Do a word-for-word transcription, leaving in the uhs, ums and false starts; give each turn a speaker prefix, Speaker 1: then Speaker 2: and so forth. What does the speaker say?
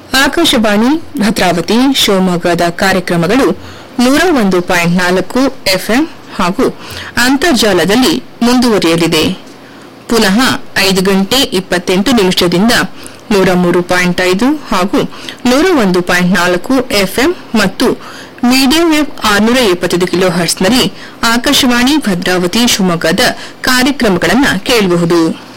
Speaker 1: ಆಕಾಶವಾಣಿ ಭದ್ರಾವತಿ ಶಿವಮೊಗ್ಗದ ಕಾರ್ಯಕ್ರಮಗಳು ನೂರ ಒಂದು ಪಾಯಿಂಟ್ ನಾಲ್ಕು ಎಫ್ಎಂ ಹಾಗೂ ಅಂತರ್ಜಾಲದಲ್ಲಿ ಮುಂದುವರಿಯಲಿದೆ. ಪುನಃ ಐದು ಗಂಟೆ ಇಪ್ಪತ್ತೆಂಟು ನಿಮಿಷದಿಂದ ನೂರ ಮೂರು ಪಾಯಿಂಟ್ ಐದು ಹಾಗೂ ನೂರ ಒಂದು ಪಾಯಿಂಟ್ ನಾಲ್ಕು ಎಫ್ಎಂ ಮತ್ತು ಮೀಡಿಯಂ ವೇವ್ ಆರುನೂರ ಎಪ್ಪತ್ತೈದು ಕಿಲೋ ಹರ್ಟ್ಸ್ನಲ್ಲಿ ಆಕಾಶವಾಣಿ ಭದ್ರಾವತಿ ಶಿವಮೊಗ್ಗದ ಕಾರ್ಯಕ್ರಮಗಳನ್ನು ಕೇಳಬಹುದು.